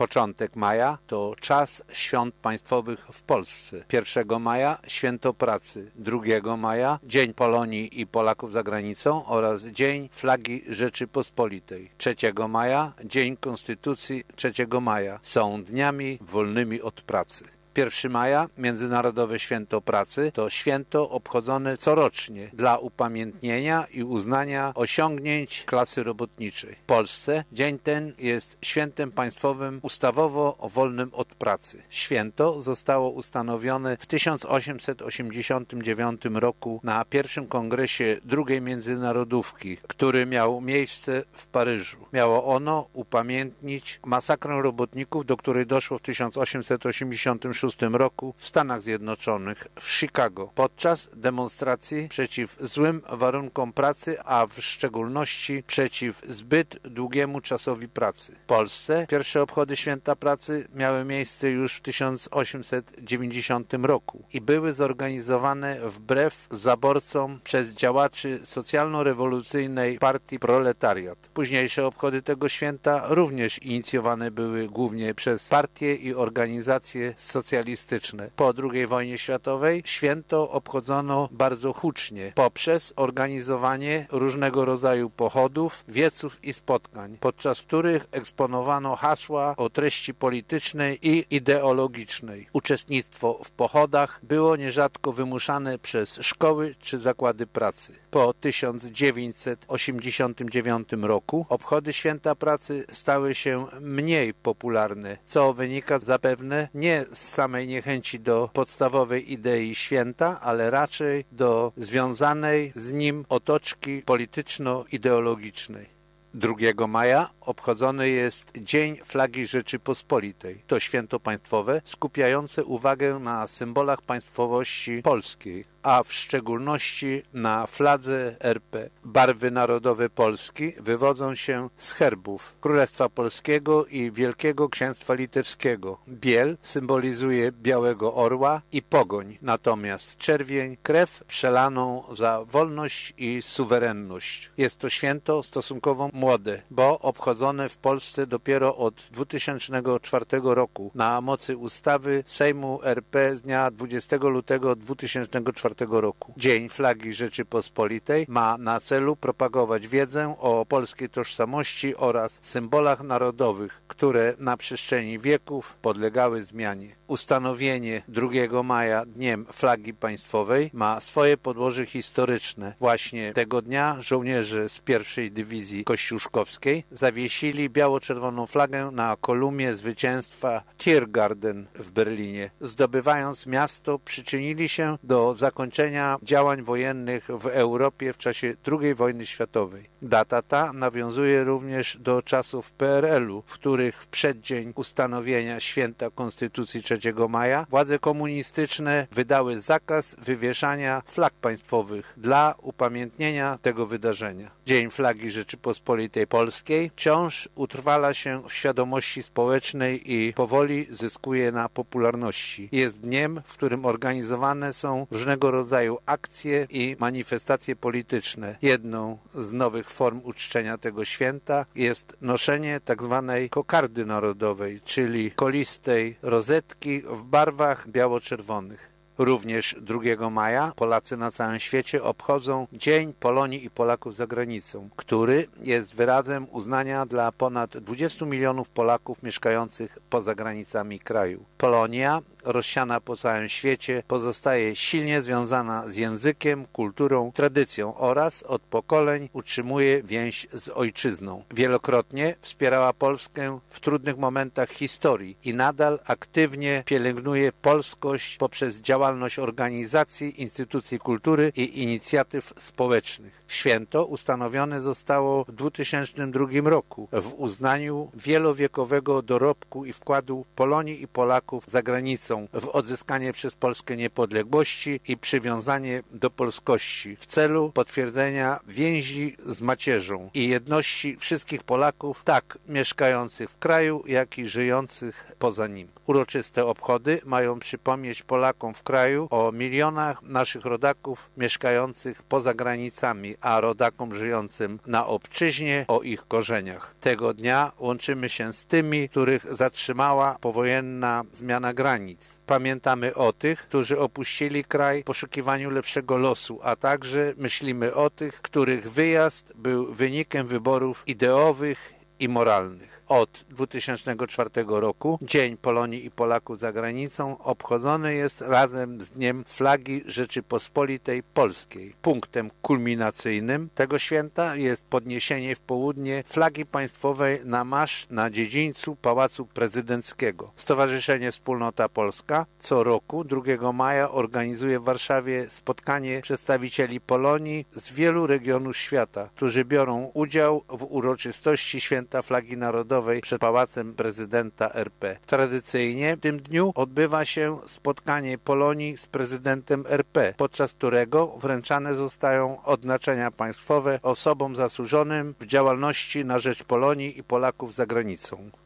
Początek maja to czas świąt państwowych w Polsce. 1 maja Święto Pracy, 2 maja Dzień Polonii i Polaków za granicą oraz Dzień Flagi Rzeczypospolitej. 3 maja Dzień Konstytucji 3 maja są dniami wolnymi od pracy. 1 maja, Międzynarodowe Święto Pracy, to święto obchodzone corocznie dla upamiętnienia i uznania osiągnięć klasy robotniczej. W Polsce dzień ten jest świętem państwowym ustawowo wolnym od pracy. Święto zostało ustanowione w 1889 roku na pierwszym kongresie II Międzynarodówki, który miał miejsce w Paryżu. Miało ono upamiętnić masakrę robotników, do której doszło w 1886 roku w Stanach Zjednoczonych, w Chicago, podczas demonstracji przeciw złym warunkom pracy, a w szczególności przeciw zbyt długiemu czasowi pracy. W Polsce pierwsze obchody Święta Pracy miały miejsce już w 1890 roku i były zorganizowane wbrew zaborcom przez działaczy socjalno-rewolucyjnej Partii Proletariat. Późniejsze obchody tego święta również inicjowane były głównie przez partie i organizacje socjalistyczne. Po II wojnie światowej święto obchodzono bardzo hucznie poprzez organizowanie różnego rodzaju pochodów, wieców i spotkań, podczas których eksponowano hasła o treści politycznej i ideologicznej. Uczestnictwo w pochodach było nierzadko wymuszane przez szkoły czy zakłady pracy. Po 1989 roku obchody Święta Pracy stały się mniej popularne, co wynika zapewne nie z samej niechęci do podstawowej idei święta, ale raczej do związanej z nim otoczki polityczno-ideologicznej. 2 maja obchodzony jest Dzień Flagi Rzeczypospolitej. To święto państwowe skupiające uwagę na symbolach państwowości polskiej, a w szczególności na fladze RP. Barwy narodowe Polski wywodzą się z herbów Królestwa Polskiego i Wielkiego Księstwa Litewskiego. Biel symbolizuje białego orła i pogoń, natomiast czerwień krew przelaną za wolność i suwerenność. Jest to święto stosunkowo młode, bo obchodzone w Polsce dopiero od 2004 roku na mocy ustawy Sejmu RP z dnia 20 lutego 2004 roku. Dzień Flagi Rzeczypospolitej ma na celu propagować wiedzę o polskiej tożsamości oraz symbolach narodowych, które na przestrzeni wieków podlegały zmianie. Ustanowienie 2 maja Dniem Flagi Państwowej ma swoje podłoże historyczne. Właśnie tego dnia żołnierze z I Dywizji Kościuszkowskiej zawiesili biało-czerwoną flagę na kolumnie zwycięstwa Tiergarten w Berlinie. Zdobywając miasto, przyczynili się do zakończenia działań wojennych w Europie w czasie II wojny światowej. Data ta nawiązuje również do czasów PRL-u, w których w przeddzień ustanowienia święta Konstytucji 3 maja władze komunistyczne wydały zakaz wywieszania flag państwowych dla upamiętnienia tego wydarzenia. Dzień Flagi Rzeczypospolitej Polskiej wciąż utrwala się w świadomości społecznej i powoli zyskuje na popularności. Jest dniem, w którym organizowane są różnego rodzaju akcje i manifestacje polityczne. Jedną z nowych form uczczenia tego święta jest noszenie tzw. kokardy narodowej, czyli kolistej rozetki w barwach biało-czerwonych. Również 2 maja Polacy na całym świecie obchodzą Dzień Polonii i Polaków za granicą, który jest wyrazem uznania dla ponad 20 milionów Polaków mieszkających poza granicami kraju. Polonia, rozsiana po całym świecie, pozostaje silnie związana z językiem, kulturą, tradycją oraz od pokoleń utrzymuje więź z ojczyzną. Wielokrotnie wspierała Polskę w trudnych momentach historii i nadal aktywnie pielęgnuje polskość poprzez działalność organizacji, instytucji kultury i inicjatyw społecznych. Święto ustanowione zostało w 2002 roku w uznaniu wielowiekowego dorobku i wkładu Polonii i Polaków za granicą granicą w odzyskanie przez Polskę niepodległości i przywiązanie do polskości w celu potwierdzenia więzi z macierzą i jedności wszystkich Polaków, tak mieszkających w kraju, jak i żyjących poza nim. Uroczyste obchody mają przypomnieć Polakom w kraju o milionach naszych rodaków mieszkających poza granicami, a rodakom żyjącym na obczyźnie o ich korzeniach. Tego dnia łączymy się z tymi, których zatrzymała powojenna zmiana granic. Pamiętamy o tych, którzy opuścili kraj w poszukiwaniu lepszego losu, a także myślimy o tych, których wyjazd był wynikiem wyborów ideowych i moralnych. Od 2004 roku Dzień Polonii i Polaków za granicą obchodzony jest razem z Dniem Flagi Rzeczypospolitej Polskiej. Punktem kulminacyjnym tego święta jest podniesienie w południe flagi państwowej na marsz na dziedzińcu Pałacu Prezydenckiego. Stowarzyszenie Wspólnota Polska co roku 2 maja organizuje w Warszawie spotkanie przedstawicieli Polonii z wielu regionów świata, którzy biorą udział w uroczystości Święta Flagi Narodowej przed Pałacem Prezydenta RP. Tradycyjnie w tym dniu odbywa się spotkanie Polonii z prezydentem RP, podczas którego wręczane zostają odznaczenia państwowe osobom zasłużonym w działalności na rzecz Polonii i Polaków za granicą.